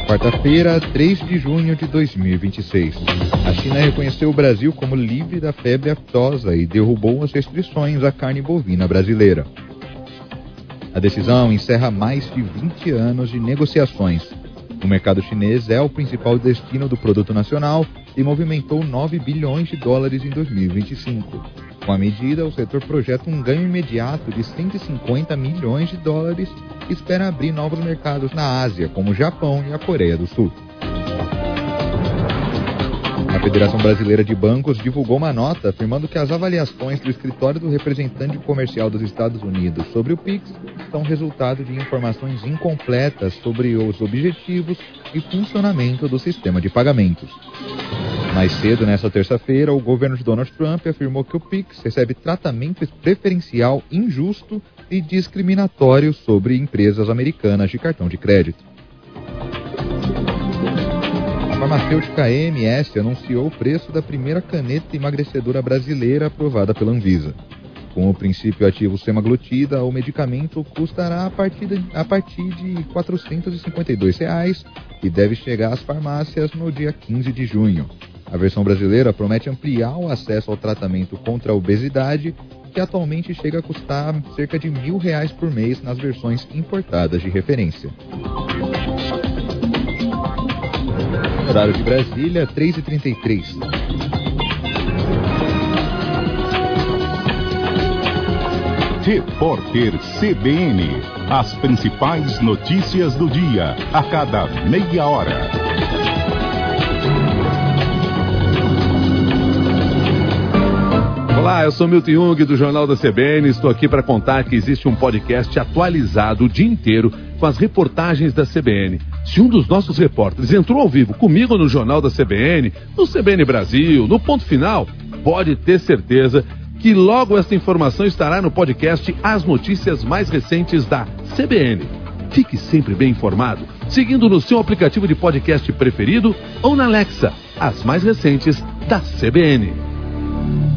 Quarta-feira, 3 de junho de 2026. A China reconheceu o Brasil como livre da febre aftosa e derrubou as restrições à carne bovina brasileira. A decisão encerra mais de 20 anos de negociações. O mercado chinês é o principal destino do produto nacional e movimentou 9 bilhões de dólares em 2025. Com a medida, o setor projeta um ganho imediato de 150 milhões de dólares e espera abrir novos mercados na Ásia, como o Japão e a Coreia do Sul. A Federação Brasileira de Bancos divulgou uma nota afirmando que as avaliações do Escritório do Representante Comercial dos Estados Unidos sobre o PIX são resultado de informações incompletas sobre os objetivos e funcionamento do sistema de pagamentos. Mais cedo, nesta terça-feira, o governo de Donald Trump afirmou que o PIX recebe tratamento preferencial injusto e discriminatório sobre empresas americanas de cartão de crédito. A farmacêutica EMS anunciou o preço da primeira caneta emagrecedora brasileira aprovada pela Anvisa. Com o princípio ativo semaglutida, o medicamento custará a partir de R$ 452 e deve chegar às farmácias no dia 15 de junho. A versão brasileira promete ampliar o acesso ao tratamento contra a obesidade, que atualmente chega a custar cerca de R$ 1.000 por mês nas versões importadas de referência. Horário de Brasília, 3h33. Repórter CBN. As principais notícias do dia, a cada meia hora. Olá, eu sou Milton Jung do Jornal da CBN. Estou aqui para contar que existe um podcast atualizado o dia inteiro com as reportagens da CBN. Se um dos nossos repórteres entrou ao vivo comigo no Jornal da CBN, no CBN Brasil, no Ponto Final, pode ter certeza que logo esta informação estará no podcast As Notícias Mais Recentes da CBN. Fique sempre bem informado, seguindo no seu aplicativo de podcast preferido ou na Alexa, as mais recentes da CBN.